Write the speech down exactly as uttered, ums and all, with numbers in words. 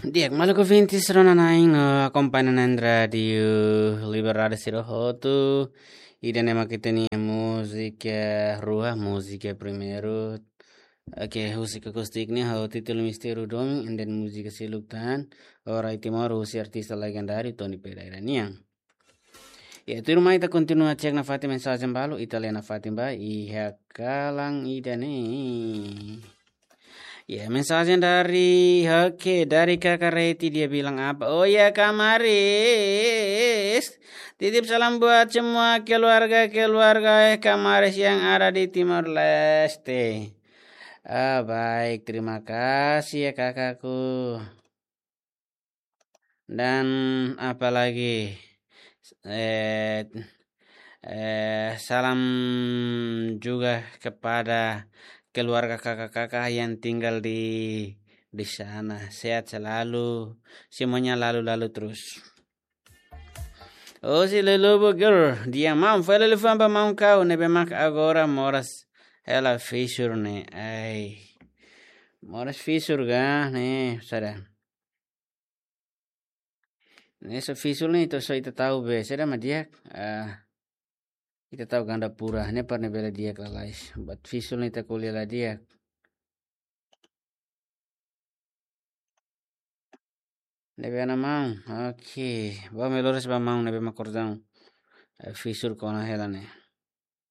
Diak maluku vintis rona naing no accompagnan radio liberare siro hotu. Ida nema kiteni musica rua musica primeiro. Oke, musik akustik ni hau titul Mistero Dom and then musika siluktan. Ora itimor usi artista legendário Tony Pereira. Ya, tu rumah kita continua cek na Fatima mensagem balu Italiana Fatima iha kalang ida nih. Ya, mensagem dari oke dari Kakak Reti dia bilang apa? Oh ya Kamaris. Titip salam buat semua keluarga-keluarga eh Kamaris yang ada di Timor Leste. Ah, baik, terima kasih ya kakakku. Dan apalagi eh eh salam juga kepada keluarga kakak-kakak yang tinggal di di sana. Sehat selalu, semuanya lalu-lalu terus. Oh si lelobo girl, dia mau foi lele famba mau kau nebe mak agora moras ela fissure ne. Ai. Moras fissure ga ne, sada. Nessa fissure ne to so ita tahu be, sada ma dia ah ita tahu ganda pura, ne par ne bela dia lalais. But fissure ne ita kuliah la dia. Nebe ana mau. Okay. Ba melores ba mau nebe makordão. Fissure kona hela ne.